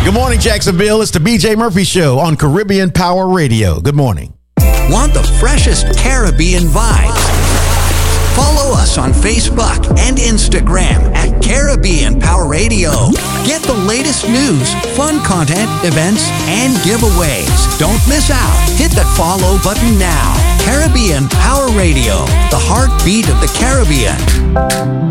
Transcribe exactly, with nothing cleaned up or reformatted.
Good morning, Jacksonville. It's the B J Murphy Show on Caribbean Power Radio. Good morning. Want the freshest Caribbean vibes? Follow us on Facebook and Instagram at Caribbean Power Radio. Get the latest news, fun content, events, and giveaways. Don't miss out. Hit that follow button now. Caribbean Power Radio, the heartbeat of the Caribbean.